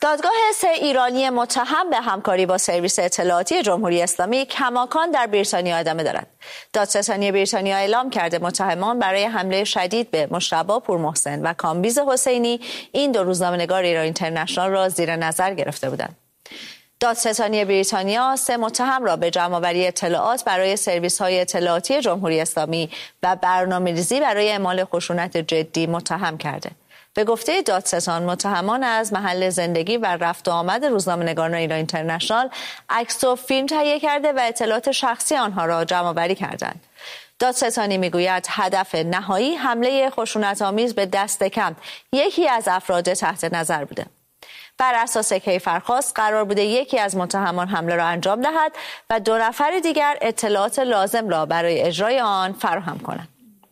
دادگاه 3 ایرانی متهم به همکاری با سرویس اطلاعاتی جمهوری اسلامی کماکان در بریتانیا ادامه دارد. دادستانی بریتانیا اعلام کرده متهمان برای حمله شدید به مجتبی پورمحسن و کامبیز حسینی این دو روزنامه‌نگار ایران اینترنشنال را زیر نظر گرفته بودند. دادستانی بریتانیا 3 متهم را به جمع‌آوری اطلاعات برای سرویس‌های اطلاعاتی جمهوری اسلامی و برنامه‌ریزی برای اعمال خشونت جدی متهم کرده. به گفته دادستان متهمان از محل زندگی و رفت و آمد روزنامه‌نگاران ایران اینترنشنال عکس و فیلم تهیه کرده و اطلاعات شخصی آنها را جمع‌آوری کردند. دادستانی میگوید هدف نهایی حمله خشونت‌آمیز به دست کم یکی از افراد تحت نظر بوده. بر اساس کیفرخواست قرار بوده یکی از متهمان حمله را انجام دهد و 2 نفر دیگر اطلاعات لازم را برای اجرای آن فراهم کنند.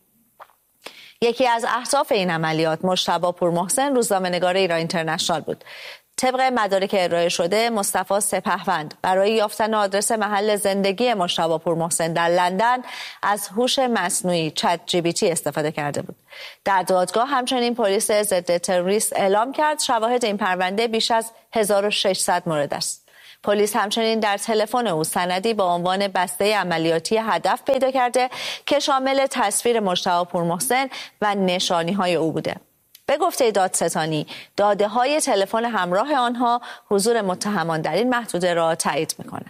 یکی از اهداف این عملیات مجتبی پورمحسن روزنامه‌نگار ایران اینترنشنال بود. طبق مدارک ارائه شده مصطفی سپهوند برای یافتن آدرس محل زندگی مجتبی پورمحسن در لندن از هوش مصنوعی چت جی پی تی استفاده کرده بود. در دادگاه همچنین پلیس ضد تروریست اعلام کرد شواهد این پرونده بیش از 1600 مورد است. پلیس همچنین در تلفن او سندی با عنوان بسته عملیاتی هدف پیدا کرده که شامل تصویر مجتبی پورمحسن و نشانی‌های او بوده. به گفته دادستانی داده‌های تلفن همراه آنها حضور متهمان در این محدوده را تایید می‌کند.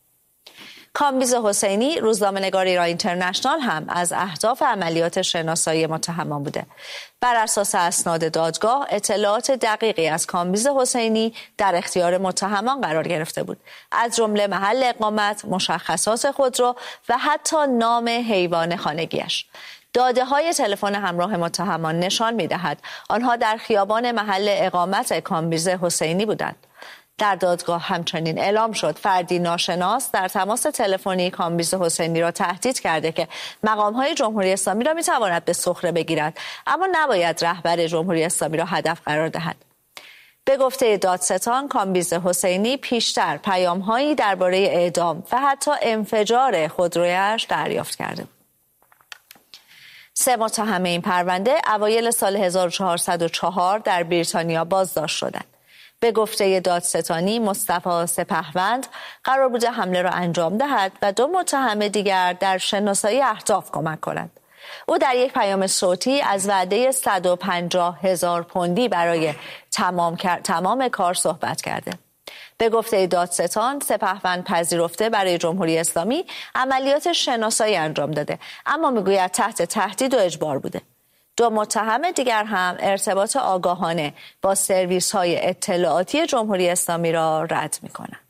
کامبیز حسینی روزنامه‌نگار ایران اینترنشنال هم از اهداف عملیات شناسایی متهمان بوده. بر اساس اسناد دادگاه اطلاعات دقیقی از کامبیز حسینی در اختیار متهمان قرار گرفته بود، از جمله محل اقامت، مشخصات خودرو و حتی نام حیوان خانگیش. داده‌های تلفن همراه متهمان نشان می‌دهد آنها در خیابان محل اقامت کامبیز حسینی بودند. در دادگاه همچنین اعلام شد فردی ناشناس در تماس تلفنی کامبیز حسینی را تهدید کرده که مقام‌های جمهوری اسلامی را می‌تواند به سخره بگیرد، اما نباید رهبر جمهوری اسلامی را هدف قرار دهد. به گفته دادستان کامبیز حسینی پیشتر پیام‌هایی درباره اعدام و حتی انفجار خودرویش دریافت کرده بود. 3 متهم این پرونده اوایل سال 1404 در بریتانیا بازداشت شدند. به گفته دادستانی مصطفی سپهوند قرار بود حمله را انجام دهد و 2 متهم دیگر در شناسایی اهداف کمک کنند. او در یک پیام صوتی از وعده 150,000 پوندی برای تمام کار صحبت کرده. به گفته دادستان سپهوند پذیرفته برای جمهوری اسلامی عملیات شناسایی انجام داده، اما میگوید تحت تهدید و اجبار بوده. 2 متهم دیگر هم ارتباط آگاهانه با سرویس‌های اطلاعاتی جمهوری اسلامی را رد می‌کنند.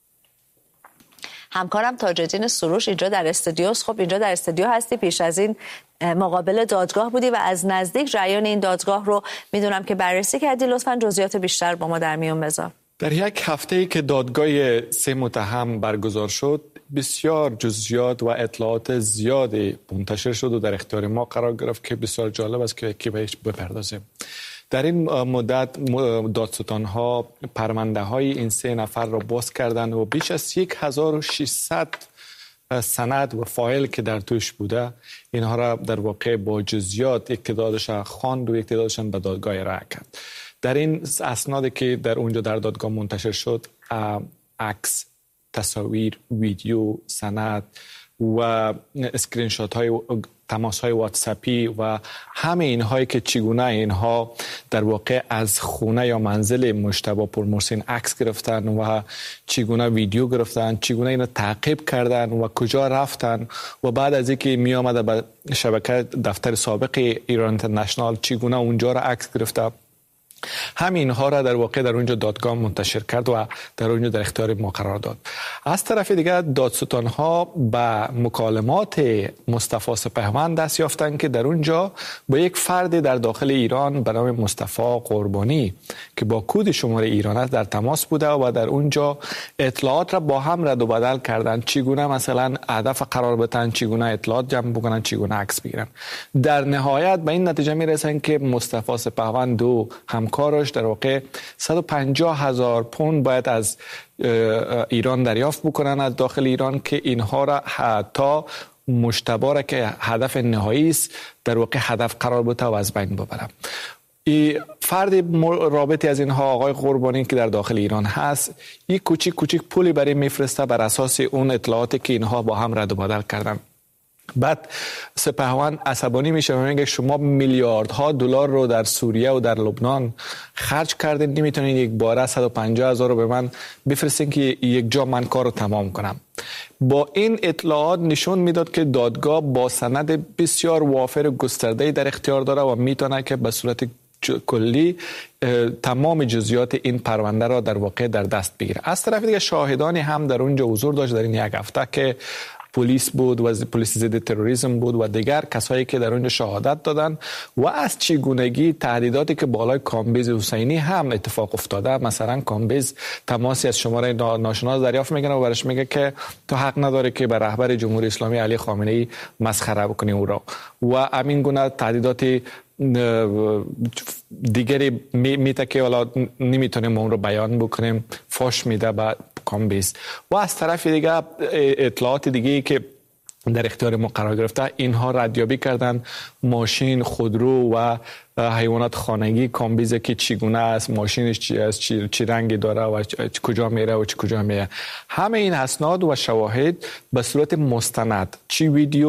همکارم تاج‌الدین سروش اینجا در استودیوست. خب اینجا در استودیو هستی، پیش از این مقابل دادگاه بودی و از نزدیک جریان این دادگاه رو میدونم که بررسی کردی. لطفاً جزئیات بیشتر با ما در میون بذار. در یک هفته‌ای که دادگاه 3 متهم برگزار شد بسیار جزئیات و اطلاعات زیادی منتشر شد و در اختیار ما قرار گرفت که بسیار جالب است که یکی بهش بپردازیم. در این مدت دادستان‌ها پرونده‌های این 3 نفر را باز کردند و بیش از 1600 سند و فایل که در توش بوده اینها را در واقع با جزئیات یک تعدادش خواند و یک تعدادش به دادگاه ارائه کرد. در این اسنادی که در اونجا در دادگاه منتشر شد عکس، تصاویر، ویدیو، سند و اسکرین شات های تماس های واتساپی و همه اینهایی که چگونه اینها در واقع از خونه یا منزل مجتبی پورمحسن عکس گرفتن و چگونه ویدیو گرفتن، چگونه اینو تعقیب کردن و کجا رفتن و بعد از اینکه می آمده به شبکه دفتر سابق ایران اینترنشنال چگونه اونجا را عکس گرفته، همین ها را در واقع در اونجا دادگاه منتشر کرد و در اونجا در اختیار ما قرار داد. از طرف دیگر دادستان ها به مکالمات مصطفی سپهوند دست یافتند که در اونجا با یک فرد در داخل ایران به نام مصطفی قربانی که با کد شماره ایران است در تماس بوده و در اونجا اطلاعات را با هم رد و بدل کردند، چگونه مثلا هدف قرار بدن، چگونه اطلاعات جمع بکنن، چگونه عکس بگیرن. در نهایت به این نتیجه میرسن که مصطفی سپهوند و همکارش در واقع 150,000 پوند باید از ایران دریافت بکنن از داخل ایران که اینها را حتی مجتبی را که هدف نهایی است در واقع هدف قرار بده و از بین ببرن. فرد رابطی از اینها آقای قربانی که در داخل ایران هست، این کوچیک پولی برای میفرسته بر اساس اون اطلاعاتی که اینها با هم رد و بدل کردن. بعد سپهبد عصبانی میشه و میگه شما میلیاردها دلار رو در سوریه و در لبنان خرج کردین، نمیتونین یک باره 150,000 رو به من بفرستین که یک جا من کار رو تمام کنم. با این اطلاعات نشون میداد که دادگاه با سند بسیار وافر گسترده در اختیار داره و میتونه که به صورت کلی تمام جزئیات این پرونده را در واقع در دست بگیره. از طرف دیگه شاهدانی هم در اونجا حضور داشت در این یک هفته که پلیس بود و پلیس ضد تروریسم بود و دیگر کسایی که در اونجا شهادت دادن و از چگونگی تهدیداتی که بالای کامبیز حسینی هم اتفاق افتاده. مثلا کامبیز تماسی از شماره ناشناس دریافت میکنه و برش میگه که تو حق نداره که به رهبر جمهوری اسلامی علی خامنه‌ای مسخره بکنی او را، و همین گونه تهدیدات دیگری میته که حالا نمیتونیم اون رو بیان بکنیم، فاش میده به کامبیز. و از طرف دیگه اطلاعات دیگه که در اختیار ما قرار گرفته، اینها ردیابی کردن ماشین، خودرو و حیوانات خانگی کامبیز که چگونه است، ماشینش چی رنگی داره و کجا میره و کجا میره. همه این اسناد و شواهد به صورت مستند، چی ویدیو